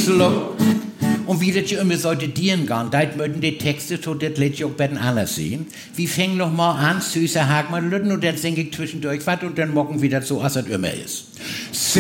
so. Und wie das ja immer sollte dienen gehen, da möchten die Texte, so das lädt ja auch bei den anderen sehen. Wir fangen noch mal an, süßer Hagmann, und dann singe ich zwischendurch was und dann morgen wieder so, als es immer ist.